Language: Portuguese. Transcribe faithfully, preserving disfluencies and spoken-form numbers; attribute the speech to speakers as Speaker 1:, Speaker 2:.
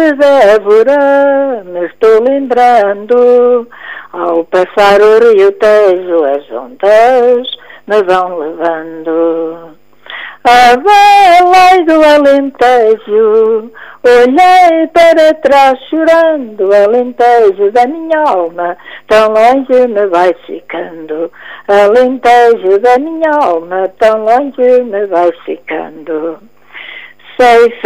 Speaker 1: de Évora me estou lembrando, ao passar o rio Tejo as ondas me vão levando. A balai do Alentejo, olhei para trás chorando, Alentejo da minha alma, tão longe me vai ficando. Alentejo da minha alma, tão longe me vai ficando. Sei